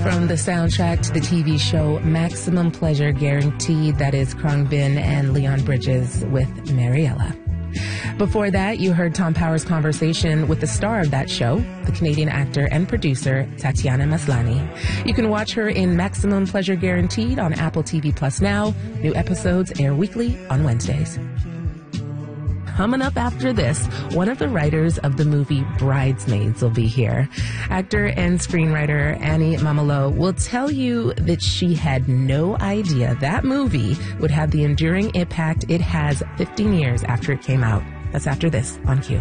From the soundtrack to the TV show Maximum Pleasure Guaranteed, that is Krung Bin and Leon Bridges with Mariella. Before that, you heard Tom Power's conversation with the star of that show, the Canadian actor and producer Tatiana Maslany. You can watch her in Maximum Pleasure Guaranteed on Apple TV Plus now. New episodes air weekly on Wednesdays. Coming up after this, one of the writers of the movie Bridesmaids will be here. Actor and screenwriter Annie Mamalo will tell you that she had no idea that movie would have the enduring impact it has 15 years after it came out. That's after this on Q.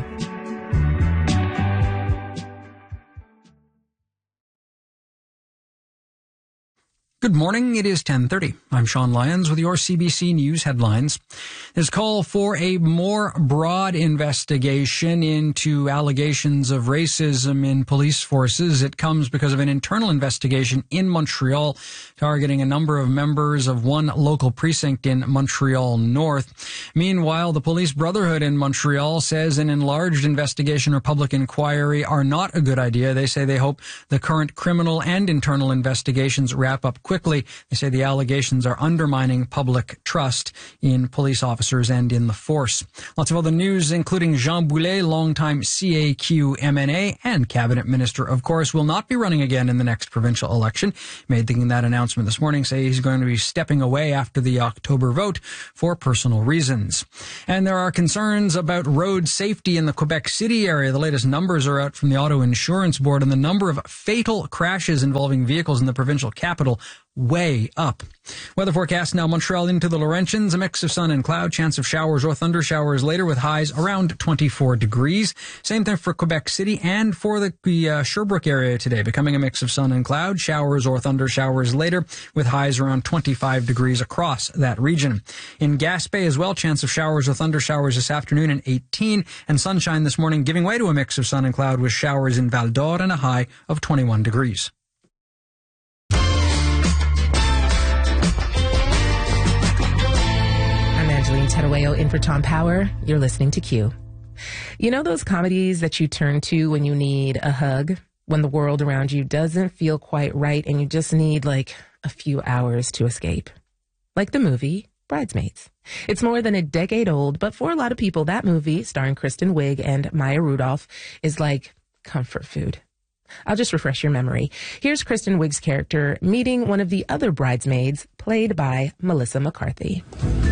Good morning. It is 10:30. I'm Sean Lyons with your CBC News headlines. There's call for a more broad investigation into allegations of racism in police forces. It comes because of an internal investigation in Montreal targeting a number of members of one local precinct in Montreal North. Meanwhile, the Police Brotherhood in Montreal says an enlarged investigation or public inquiry are not a good idea. They say they hope the current criminal and internal investigations wrap up quickly. They say the allegations are undermining public trust in police officers and in the force. Lots of other news, including Jean Boulet, longtime CAQ MNA and cabinet minister, of course, will not be running again in the next provincial election. Making that announcement this morning, say he's going to be stepping away after the October vote for personal reasons. And there are concerns about road safety in the Quebec City area. The latest numbers are out from the Auto Insurance Board, and the number of fatal crashes involving vehicles in the provincial capital way up. Weather forecast now: Montreal into the Laurentians, a mix of sun and cloud, chance of showers or thunder showers later with highs around 24 degrees. Same thing for Quebec City and for the Sherbrooke area today, becoming a mix of sun and cloud, showers or thunder showers later with highs around 25 degrees across that region. In Gaspé as well, chance of showers or thunder showers this afternoon and 18, and sunshine this morning giving way to a mix of sun and cloud with showers in Val d'Or and a high of 21 degrees. Angeline Terueo in for Tom Power. You're listening to Q. You know those comedies that you turn to when you need a hug? When the world around you doesn't feel quite right and you just need like a few hours to escape? Like the movie Bridesmaids. It's more than a decade old, but for a lot of people, that movie, starring Kristen Wiig and Maya Rudolph, is like comfort food. I'll just refresh your memory. Here's Kristen Wiig's character meeting one of the other bridesmaids, played by Melissa McCarthy.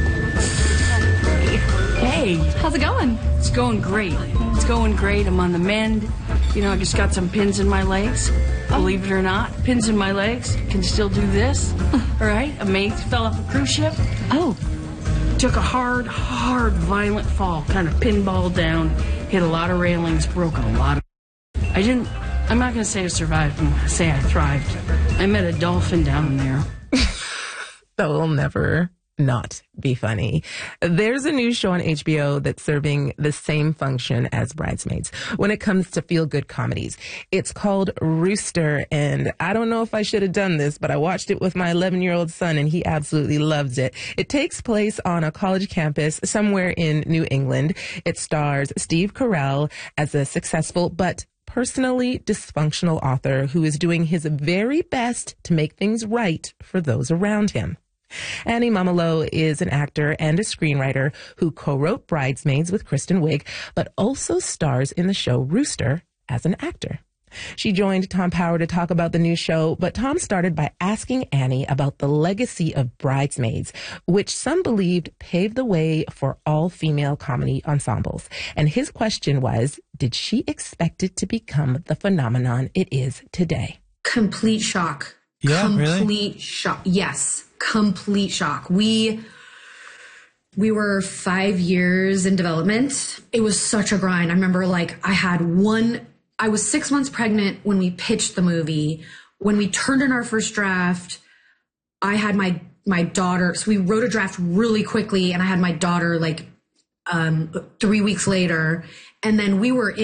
Hey, how's it going? It's going great. It's going great. I'm on the mend. You know, I just got some pins in my legs. Believe it or not, pins in my legs. Can still do this. All right? A mate fell off a cruise ship. Oh. Took a hard, violent fall. Kind of pinballed down. Hit a lot of railings. Broke a lot of... I'm not going to say I survived. I'm going to say I thrived. I met a dolphin down there. That will never not be funny. There's a new show on HBO that's serving the same function as Bridesmaids when it comes to feel-good comedies. It's called Rooster, and I don't know if I should have done this, but I watched it with my 11-year-old son, and he absolutely loves it. It takes place on a college campus somewhere in New England. It stars Steve Carell as a successful but personally dysfunctional author who is doing his very best to make things right for those around him. Annie Mamalo is an actor and a screenwriter who co-wrote Bridesmaids with Kristen Wiig, but also stars in the show Rooster as an actor. She joined Tom Power to talk about the new show, but Tom started by asking Annie about the legacy of Bridesmaids, which some believed paved the way for all-female comedy ensembles. And his question was, did she expect it to become the phenomenon it is today? Complete shock. Yeah, Complete shock. Yes. Complete shock. We were 5 years in development. It was such a grind. I remember I was 6 months pregnant when we pitched the movie. When we turned in our first draft, I had my daughter. So we wrote a draft really quickly and I had my daughter 3 weeks later. And then we were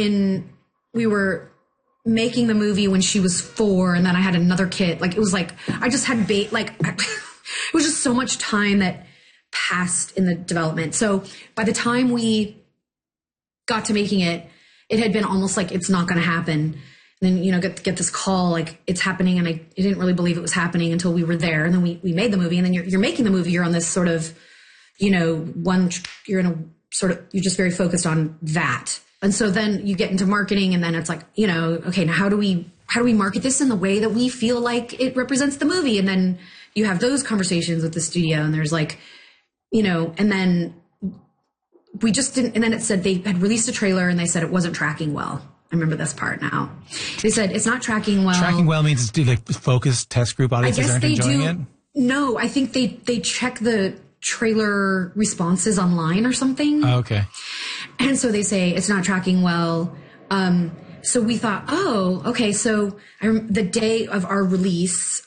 making the movie when she was 4, and then I had another kid. I just had it was just so much time that passed in the development. So by the time we got to making it, it had been almost like it's not going to happen. then, you know, get this call, like it's happening. And I didn't really believe it was happening until we were there. And then we made the movie, and then you're making the movie. You're on this sort of, you know, you're in a sort of, you're just very focused on that. And so then you get into marketing, and then it's like, you know, okay, now how do we market this in the way that we feel like it represents the movie? And then you have those conversations with the studio, and there's like, you know, and then we just didn't, and then it said they had released a trailer and they said it wasn't tracking well. I remember this part now. They said it's not tracking well. Tracking well means it's like focused test group audiences aren't enjoying it? No, I think they check the trailer responses online or something. Oh, okay. And so they say it's not tracking well. So we thought, oh, okay. So the day of our release,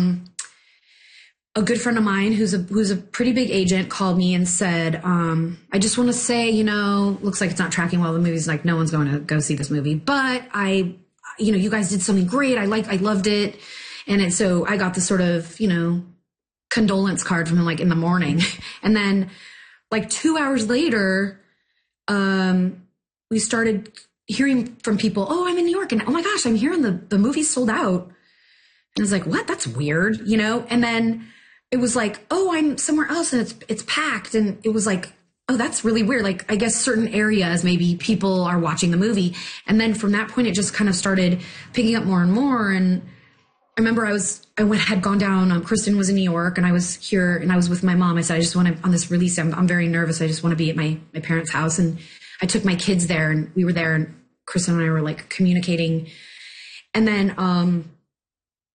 a good friend of mine who's a pretty big agent called me and said, I just want to say, you know, looks like it's not tracking well. The movie's like, no one's going to go see this movie, but you know, you guys did something great. I loved it. And so I got this sort of, you know, condolence card from him like in the morning. And then like 2 hours later, we started hearing from people, oh, I'm in New York, and oh my gosh, I'm hearing the movie's sold out. And I was like, what? That's weird, you know? And then it was like, oh, I'm somewhere else and it's packed. And it was like, oh, that's really weird. Like, I guess certain areas, maybe people are watching the movie. And then from that point, it just kind of started picking up more and more. And I remember had gone down, Kristen was in New York, and I was here, and I was with my mom. I said, I just want to, on this release, I'm very nervous. I just want to be at my parents' house. And I took my kids there, and we were there, and Kristen and I were like communicating. And then,